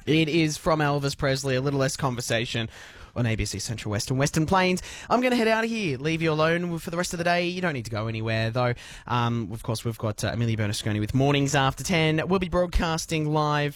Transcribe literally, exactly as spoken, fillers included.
It is from Elvis Presley, a little less conversation on A B C Central Western Western Plains. I'm going to head out of here, leave you alone for the rest of the day. You don't need to go anywhere, though. Um, of course, we've got uh, Amelia Bernasconi with Mornings After ten. We'll be broadcasting live